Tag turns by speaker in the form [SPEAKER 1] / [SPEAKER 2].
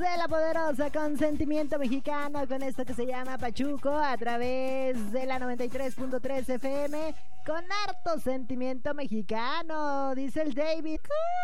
[SPEAKER 1] De la poderosa con sentimiento mexicano, con esto que se llama Pachuco, a través de la 93.3 FM, con harto sentimiento mexicano, dice el David.